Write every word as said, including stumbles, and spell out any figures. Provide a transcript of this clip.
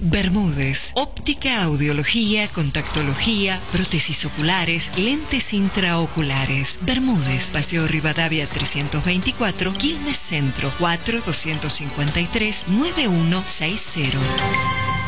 Bermúdez, óptica, audiología, contactología, prótesis oculares, lentes intraoculares. Bermúdez, Paseo Rivadavia trescientos veinticuatro, Quilmes Centro, cuatro dos cinco tres, nueve uno seis cero.